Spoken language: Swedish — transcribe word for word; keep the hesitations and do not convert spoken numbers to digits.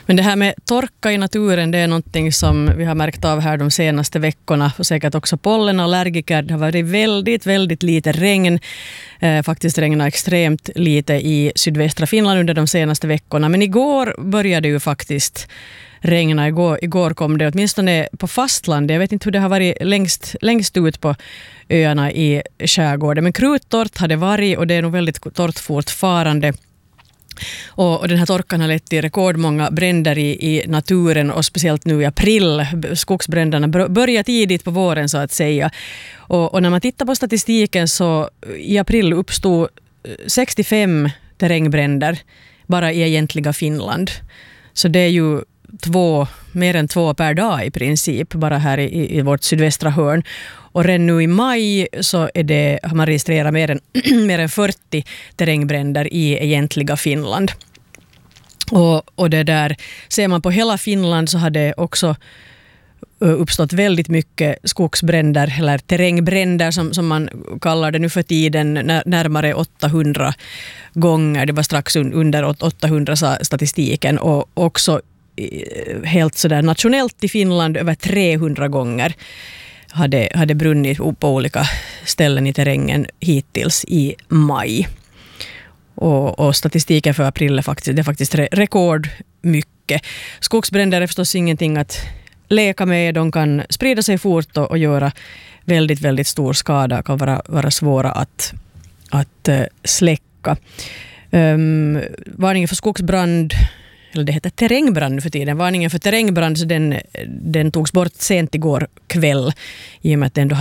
Men det här med torka i naturen, det är någonting som vi har märkt av här de senaste veckorna. Och säkert också pollenallergiker. Det har varit väldigt, väldigt lite regn. Eh, faktiskt regnar extremt lite i sydvästra Finland under de senaste veckorna. Men igår började ju faktiskt regna. Igår, igår kom det åtminstone på fastland. Jag vet inte hur det har varit längst, längst ut på öarna i skärgården. Men kruttorrt har det varit och det är nog väldigt torrt fortfarande. Och, och den här torkan har lett till rekordmånga bränder i, i naturen och speciellt nu i april. Skogsbränderna börjar tidigt på våren så att säga. Och, och när man tittar på statistiken så i april uppstod sextiofem terrängbränder bara i egentliga Finland. Så det är ju två, mer än två per dag i princip bara här i, i vårt sydvästra hörn. Och redan nu i maj så är det, har man registrerat mer än, mer än fyrtio terrängbränder i egentliga Finland. Och, och det där, ser man på hela Finland så har det också uppstått väldigt mycket skogsbränder eller terrängbränder som, som man kallar det nu för tiden, närmare åttahundra gånger. Det var strax under åttahundra statistiken och också helt sådär nationellt i Finland över trehundra gånger hade, hade brunnit på olika ställen i terrängen hittills i maj. Och, och statistiken för april är faktiskt, det är faktiskt rekord mycket. Skogsbränder är förstås ingenting att leka med. De kan sprida sig fort och, och göra väldigt, väldigt stor skada. Kan vara, vara svåra att, att uh, släcka. Um, varningen för skogsbrand, eller det heter terrängbrand för tiden. Varningen för terrängbrand så den, den togs bort sent igår kväll i och med att det ändå